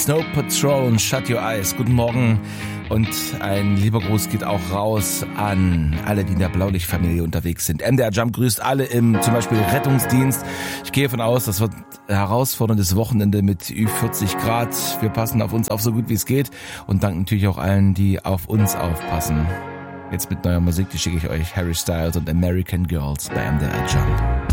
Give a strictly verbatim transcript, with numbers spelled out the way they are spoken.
Snow Patrol und Shut Your Eyes. Guten Morgen und ein lieber Gruß geht auch raus an alle, die in der Blaulichtfamilie unterwegs sind. M D R Jump grüßt alle im zum Beispiel Rettungsdienst. Ich gehe davon aus, das wird ein herausforderndes Wochenende mit über vierzig Grad. Wir passen auf uns auf so gut wie es geht und danken natürlich auch allen, die auf uns aufpassen. Jetzt mit neuer Musik, die schicke ich euch. Harry Styles und American Girls bei M D R Jump.